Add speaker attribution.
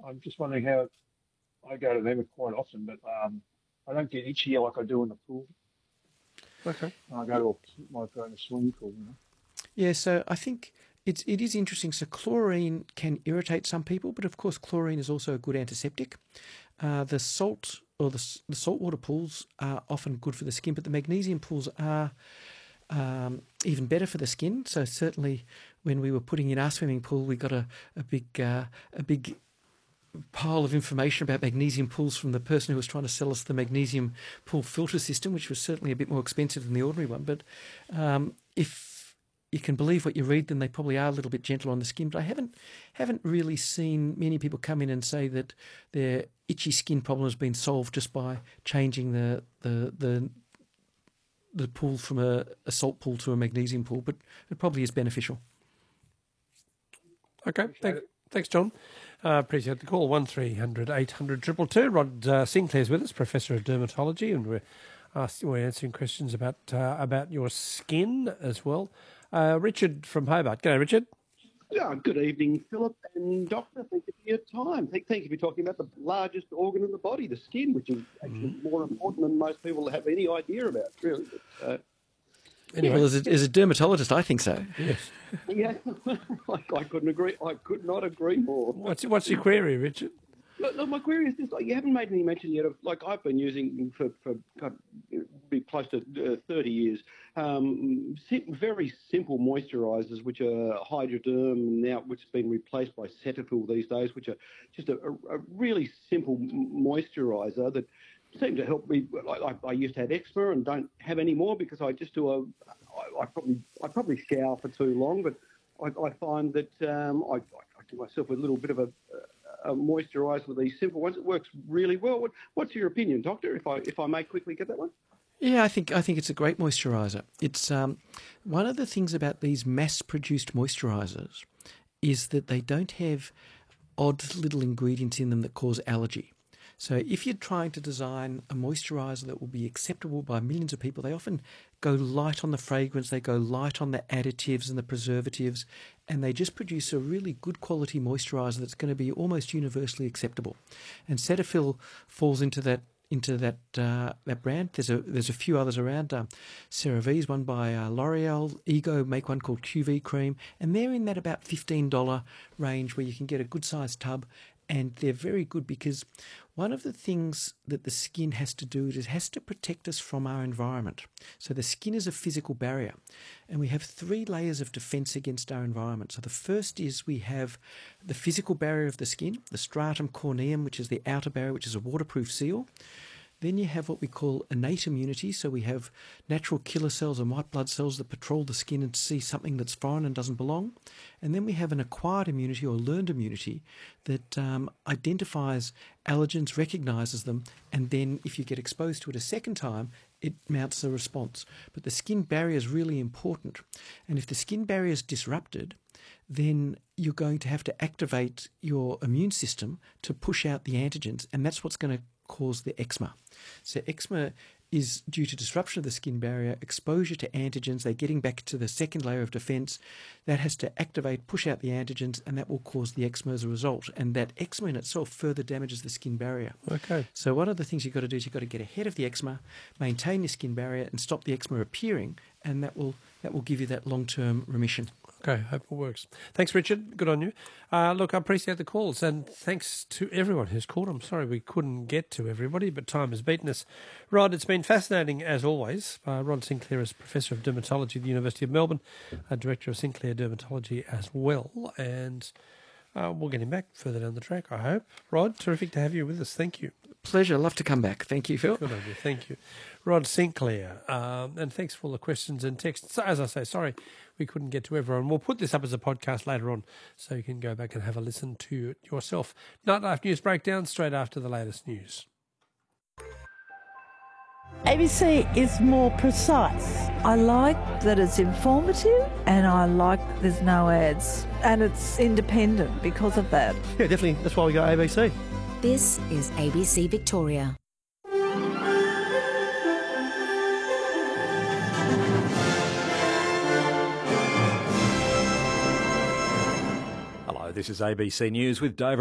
Speaker 1: I'm just wondering how I go to them quite often, but I don't get itchy like I do in the pool.
Speaker 2: Okay.
Speaker 1: I go to a swimming pool.
Speaker 3: Yeah, so I think it is interesting. So chlorine can irritate some people, but of course chlorine is also a good antiseptic. The salt or the saltwater pools are often good for the skin, but the magnesium pools are even better for the skin. So certainly when we were putting in our swimming pool, we got a big pile of information about magnesium pools from the person who was trying to sell us the magnesium pool filter system, which was certainly a bit more expensive than the ordinary one. But if you can believe what you read, then they probably are a little bit gentle on the skin. But I haven't really seen many people come in and say that their itchy skin problem has been solved just by changing the pool from a salt pool to a magnesium pool. But it probably is beneficial.
Speaker 2: Okay, thanks, John. Appreciate the call. 1300 800 222. Rod Sinclair's with us, Professor of Dermatology, and we're answering questions about your skin as well. Richard from Hobart. G'day, Richard.
Speaker 4: Yeah, good evening, Philip and Doctor. Thank you for your time. Thank you for talking about the largest organ in the body, the skin, which is actually more important than most people have any idea about, really. But,
Speaker 3: anyway. Well, as a dermatologist, I think so.
Speaker 2: Yes.
Speaker 4: Yeah, I couldn't agree. I could not agree more.
Speaker 2: What's your query, Richard?
Speaker 4: Look, my query is this: you haven't made any mention yet of, I've been using for be close to 30 years, very simple moisturisers, which are Hydroderm now, which has been replaced by Cetaphil these days, which are just a really simple moisturiser that seem to help me. I used to have eczema and don't have any more because I just do I probably shower for too long, but I find that I do myself a little bit of a moisturiser with these simple ones. It works really well. What's your opinion, Doctor? If I may quickly get that one.
Speaker 3: Yeah, I think it's a great moisturiser. It's one of the things about these mass-produced moisturisers is that they don't have odd little ingredients in them that cause allergy. So if you're trying to design a moisturiser that will be acceptable by millions of people, they often go light on the fragrance, they go light on the additives and the preservatives, and they just produce a really good quality moisturiser that's going to be almost universally acceptable. And Cetaphil falls into that brand. There's a few others around. CeraVe's one by L'Oreal. Ego make one called QV Cream, and they're in that about $15 range where you can get a good sized tub. And they're very good because one of the things that the skin has to do is it has to protect us from our environment. So the skin is a physical barrier, and we have 3 layers of defense against our environment. So the first is we have the physical barrier of the skin, the stratum corneum, which is the outer barrier, which is a waterproof seal. Then you have what we call innate immunity. So we have natural killer cells and white blood cells that patrol the skin and see something that's foreign and doesn't belong. And then we have an acquired immunity or learned immunity that identifies allergens, recognises them, and then if you get exposed to it a second time, it mounts a response. But the skin barrier is really important. And if the skin barrier is disrupted, then you're going to have to activate your immune system to push out the antigens, and that's what's going to cause the eczema. So eczema is due to disruption of the skin barrier, exposure to antigens, they're getting back to the second layer of defense. That has to activate, push out the antigens, and that will cause the eczema as a result. And that eczema in itself further damages the skin barrier.
Speaker 2: Okay.
Speaker 3: So one of the things you've got to do is you've got to get ahead of the eczema, maintain your skin barrier, and stop the eczema appearing, and that will give you that long-term remission.
Speaker 2: Okay, hope it works. Thanks, Richard. Good on you. Look, I appreciate the calls, and thanks to everyone who's called. I'm sorry we couldn't get to everybody, but time has beaten us. Rod, it's been fascinating as always. Rod Sinclair is Professor of Dermatology at the University of Melbourne, Director of Sinclair Dermatology as well, and we'll get him back further down the track, I hope. Rod, terrific to have you with us. Thank you.
Speaker 3: Pleasure. Love to come back. Thank you, Phil.
Speaker 2: Good on you. Thank you. Rod Sinclair, and thanks for all the questions and texts. So, as I say, sorry we couldn't get to everyone. We'll put this up as a podcast later on so you can go back and have a listen to it yourself. Nightlife News Breakdown straight after the latest news.
Speaker 5: ABC is more precise. I like that it's informative, and I like there's no ads, and it's independent because of that.
Speaker 6: Yeah, definitely. That's why we got ABC.
Speaker 7: This is ABC Victoria.
Speaker 8: Hello, this is ABC News with Dave